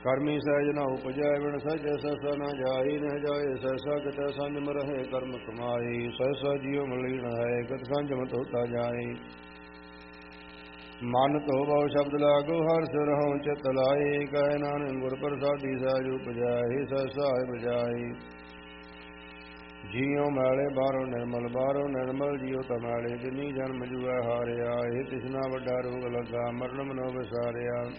ਕਰਮੀ ਸਹਿਜ ਨ ਉਪਜੈ ਬਿਨ ਸਹਿਜੈ ਸਹਿਸਾ ਨ ਜਾਈ ਨ ਜਾਏ ਸਹਿਸਾ ਕਿਤੈ ਸੰਜਮ ਰਹੇ ਕਰਮ ਕਮਾਈ ਸਹਿਸਾ ਜੀਉ ਮਲੀਨ ਹੈ ਗਤ ਸੰਜਮ ਤੋਤਾ ਜਾਏ ਮਨ ਤੋ ਬਹੁ ਸ਼ਬਦ ਲਾਗੋ ਹਰ ਸਿਰ ਹਉ ਚਿਤ ਲਾਏ ਕਹਿ ਨਾਨਕ ਗੁਰ ਪ੍ਰਸਾਦੀ ਸਹਿਜ ਉਪਜੈ ਸਹਿਸਾ ਬਜਾਈ ਜੀਉ ਮੈਲੇ ਬਾਹਰੋਂ ਨਿਰਮਲ ਜੀਉ ਤਮੈਲੇ ਜਿਨੀ ਜਨਮ ਜੁਐ ਹਾਰਿਆ ਇਹ ਤਿਸਨਾ ਵੱਡਾ ਰੋਗ ਲੱਗਾ ਮਰਨ ਮਨੋ ਵਿਸਾਰਿਆ